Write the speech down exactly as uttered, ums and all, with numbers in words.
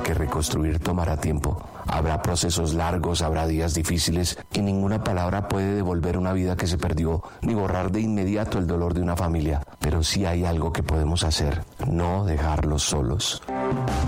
que reconstruir tomará tiempo. Habrá procesos largos, habrá días difíciles y ninguna palabra puede devolver una vida que se perdió ni borrar de inmediato el dolor de una familia. Pero sí hay algo que podemos hacer: no dejarlos solos.